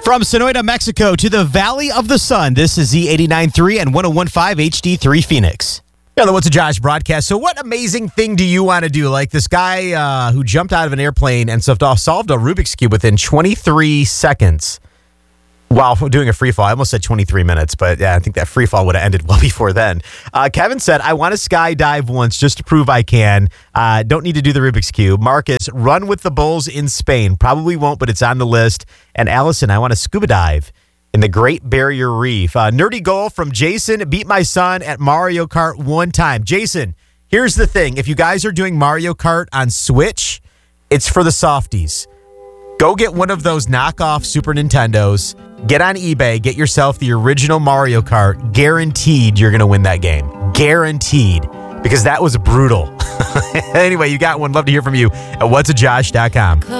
From Sonoyta, Mexico to the Valley of the Sun, this is Z89.3 and 101.5 HD3 Phoenix. Yeah, the What's a Josh broadcast. So what amazing thing do you want to do? Like this guy who jumped out of an airplane and solved a Rubik's Cube within 23 seconds while doing a free fall. I almost said 23 minutes, but yeah, I think that free fall would have ended well before then. Kevin said, I want to skydive once just to prove I can. Don't need to do the Rubik's Cube. Marcus, run with the bulls in Spain. Probably won't, but it's on the list. And Allison, I want to scuba dive in the Great Barrier Reef. Nerdy goal from Jason, beat my son at Mario Kart one time. Jason, here's the thing. If you guys are doing Mario Kart on Switch, it's for the softies. Go get one of those knockoff Super Nintendos. Get on eBay. Get yourself the original Mario Kart. Guaranteed you're going to win that game. Guaranteed. Because that was brutal. Anyway, you got one. Love to hear from you at whatsajosh.com.